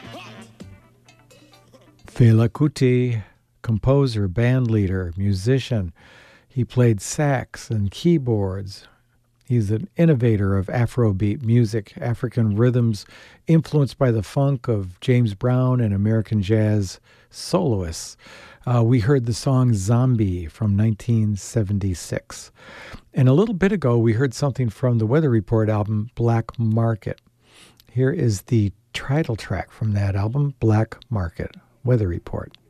Fela Kuti, composer, bandleader, musician. He played sax and keyboards. He's an innovator of Afrobeat music, African rhythms influenced by the funk of James Brown and American jazz soloists. We heard the song Zombie from 1976. And a little bit ago, we heard something from the Weather Report album, Black Market. Here is the title track from that album, Black Market, Weather Report.